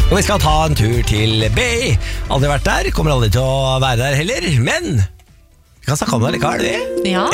Og vi skal ta en tur til BI. Aldri vært der, kommer aldri til å være der heller. Men vi kan snakke om det likevel, vi. Ja.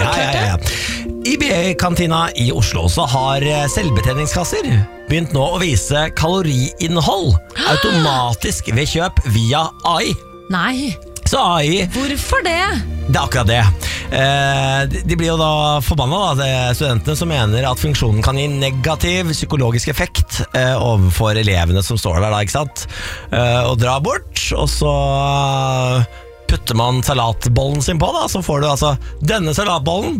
I BI-kantina i Oslo så har selvbetjeningskasser begynt nå å vise kaloriinnhold automatisk ved kjøp via AI. Nei, Så AI, hvorfor det? det er akkurat det. De blir jo da forbanna, da, studentene som mener at funksjonen kan gi negativ psykologisk effekt overfor elevene som står der, da, ikke sant? Og drar bort, og så putter man salatbollen sin på, da, så får du altså denne salatbollen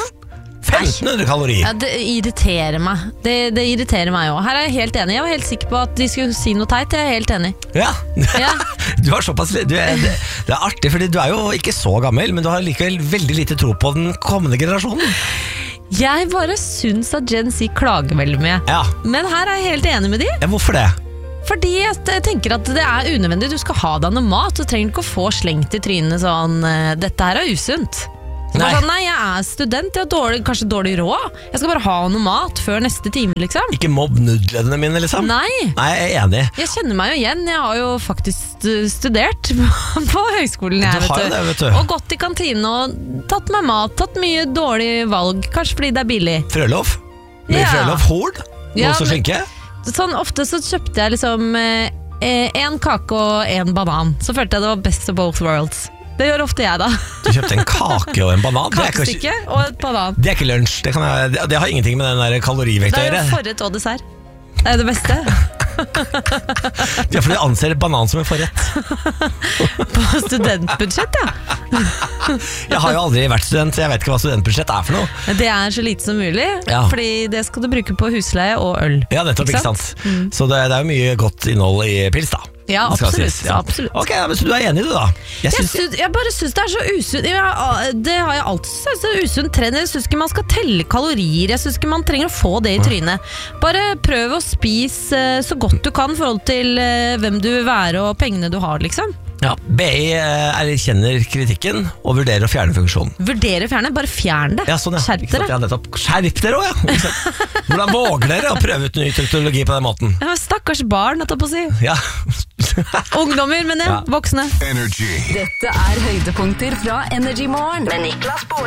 1500 kalorier. Ja, det irriterer meg. Det irriterer meg også. Her er jeg helt enig. Jeg var helt sikker på at de skulle si noe teit. Jeg er helt enig. Ja, Ja. du har såpass det er artig, fordi du er jo ikke så gammel, men du har likevel veldig lite tro på den kommende generasjonen. Jeg bare syns at Gen Z klager veldig mye. Ja, Men her er jeg helt enig med de. ja hvorfor det? Fordi jeg tenker at det er unødvendig. Du skal ha deg noe mat. Du trenger ikke å få slengt i trynet sånn dette her er usunt. Så bare sånn, nei, jeg er student, jeg har kanskje dårlig råd. Jeg skal bare ha noe mat før neste time, liksom. Ikke mobb nudlene mine, liksom? Nei, Nei, jeg er enig. jeg kjenner meg jo igjen. Jeg har jo faktisk studert på høyskolen, Du har jo det, vet du. Og gått i kantine og tatt meg mat, tatt mye dårlig valg, kanskje fordi det er billig. Frølov? Blir Ja. frølov hord? Ja, Nå så men- skinke? Sånn, ofte så kjøpte jeg liksom en kake og en banan. Så følte jeg det var best of both worlds. Det gjør ofte jeg da. Du kjøpte en kake og en banan? Kakestykke og et banan. Det er ikke lunsj. Det har ingenting med den der kalorivekt Det å er jo gjøre. forrett og dessert. Det er det beste. Ja, for du anser banan som en forrett. På studentbudsjett, ja. Jeg har jo aldri vært student, så jeg vet ikke hva studentbudsjett er for noe. Det er så lite som mulig, Ja. fordi det skal du bruke på husleie og øl. Ja, nettopp, ikke sant? Så det er jo mye godt innhold i pils, da. Ja, Det skal absolutt, sies, ja. absolutt. Ok, ja, men så du er enig, du da? Jeg bare synes det er så usunt. Det har jeg alltid synes det er usunt trend. Jeg synes ikke man skal telle kalorier. Jeg synes ikke man trenger å få det i trynet. Bare prøv å spise så godt du kan i forhold til hvem du vil være og pengene du har, liksom. Ja, BI erkjenner kritikken og vurderer å fjerne funksjonen. Vurdere fjerne, bare fjern det. Ja, sånn, ja. Skjerp Ikke sant? dere. Ja, nettopp. Skjerp dere også, ja. Ikke sant? Hvordan våger dere å prøve ut ny teknologi på den måten? Ja, stakkars barn, jeg tar på å si. Ja. Ungdommer, men Ja. voksne. Energy. Dette er høydepunkter fra Energy Morgen med Niklas Baarli.